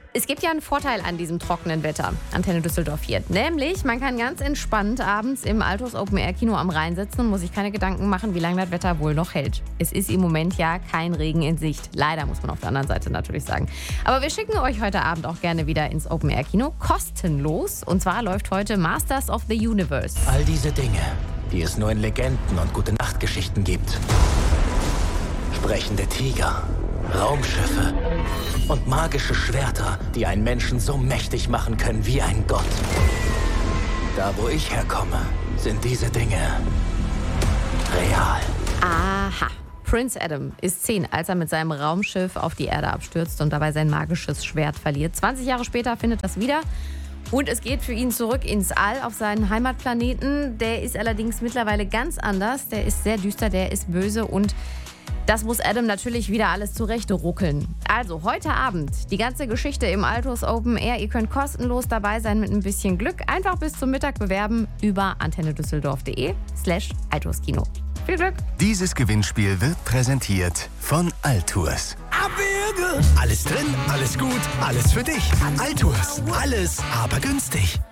Es gibt ja einen Vorteil an diesem trockenen Wetter, Antenne Düsseldorf hier. Nämlich, man kann ganz entspannt abends im Altus Open Air Kino am Rhein sitzen und muss sich keine Gedanken machen, wie lange das Wetter wohl noch hält. Es ist im Moment ja kein Regen in Sicht. Leider, muss man auf der anderen Seite natürlich sagen. Aber wir schicken euch heute Abend auch gerne wieder ins Open Air Kino. Kostenlos. Und zwar läuft heute Masters of the Universe. All diese Dinge, die es nur in Legenden und Gute-Nacht-Geschichten gibt. Sprechende Tiger, Raumschiffe und magische Schwerter, die einen Menschen so mächtig machen können wie ein Gott. Da, wo ich herkomme, sind diese Dinge real. Aha. Prince Adam ist 10, als er mit seinem Raumschiff auf die Erde abstürzt und dabei sein magisches Schwert verliert. 20 Jahre später findet das wieder. Und es geht für ihn zurück ins All auf seinen Heimatplaneten. Der ist allerdings mittlerweile ganz anders. Der ist sehr düster, der ist böse und das muss Adam natürlich wieder alles zurecht ruckeln. Also heute Abend die ganze Geschichte im Altus Open Air. Ihr könnt kostenlos dabei sein mit ein bisschen Glück. Einfach bis zum Mittag bewerben über antennedüsseldorf.de/Altuskino. Viel Glück! Dieses Gewinnspiel wird präsentiert von Altours. Abwürge! Alles drin, alles gut, alles für dich. Altours. Alles, aber günstig.